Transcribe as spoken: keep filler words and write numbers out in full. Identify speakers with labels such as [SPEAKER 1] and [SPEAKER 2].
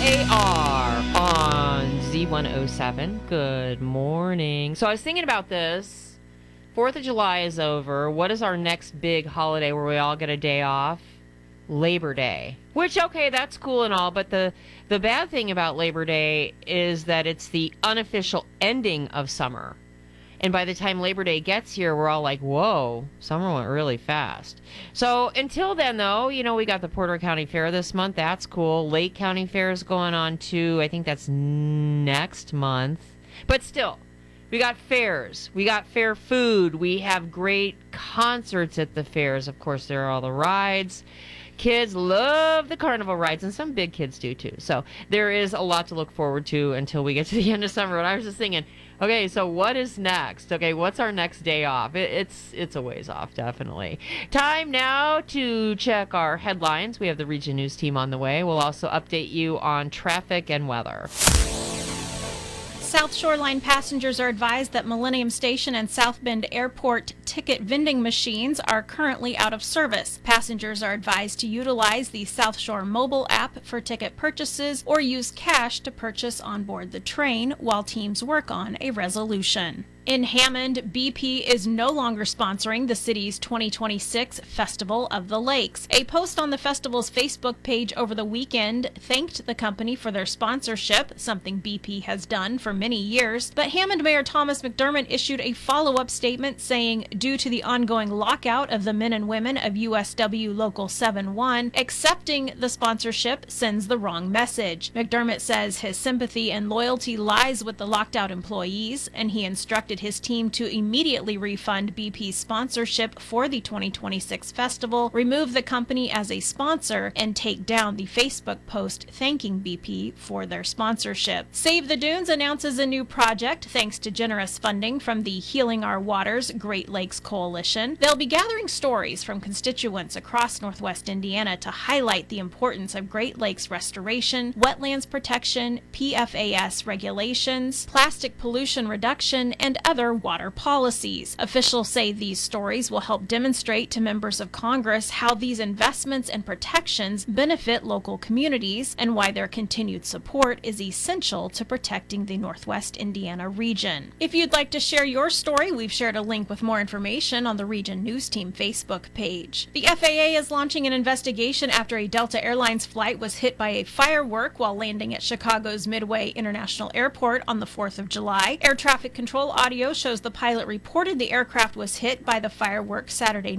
[SPEAKER 1] A R on Z one oh seven. Good morning. So I was thinking about this. Fourth of July is over. What is our next big holiday where we all get a day off? Labor Day. Which, okay, that's cool and all, but the, the bad thing about Labor Day is that it's the unofficial ending of summer. And by the time Labor Day gets here, we're all like, whoa, summer went really fast. So until then, though, you know, we got the Porter County Fair this month. That's cool. Lake County Fair is going on, too. I think that's next month. But still, we got fairs. We got fair food. We have great concerts at the fairs. Of course, there are all the rides. Kids love the carnival rides, and some big kids do, too. So there is a lot to look forward to until we get to the end of summer. And I was just thinking, okay, so what is next? Okay, what's our next day off? It, it's it's a ways off, definitely. Time now to check our headlines. We have the Region News team on the way. We'll also update you on traffic and weather.
[SPEAKER 2] South Shoreline passengers are advised that Millennium Station and South Bend Airport ticket vending machines are currently out of service. Passengers are advised to utilize the South Shore mobile app for ticket purchases or use cash to purchase on board the train while teams work on a resolution. In Hammond, B P is no longer sponsoring the city's twenty twenty-six Festival of the Lakes. A post on the festival's Facebook page over the weekend thanked the company for their sponsorship, something B P has done for many years. But Hammond Mayor Thomas McDermott issued a follow-up statement saying, due to the ongoing lockout of the men and women of U S W Local seven one, accepting the sponsorship sends the wrong message. McDermott says his sympathy and loyalty lies with the locked-out employees, and he instructed his team to immediately refund B P's sponsorship for the twenty twenty-six festival, remove the company as a sponsor, and take down the Facebook post thanking B P for their sponsorship. Save the Dunes announces a new project thanks to generous funding from the Healing Our Waters Great Lakes Coalition. They'll be gathering stories from constituents across Northwest Indiana to highlight the importance of Great Lakes restoration, wetlands protection, P F A S regulations, plastic pollution reduction, and other water policies. Officials say these stories will help demonstrate to members of Congress how these investments and protections benefit local communities and why their continued support is essential to protecting the Northwest Indiana region. If you'd like to share your story, we've shared a link with more information on the Region News Team Facebook page. The F A A is launching an investigation after a Delta Airlines flight was hit by a firework while landing at Chicago's Midway International Airport on the fourth of July. Air traffic control audio shows the pilot reported the aircraft was hit by the fireworks Saturday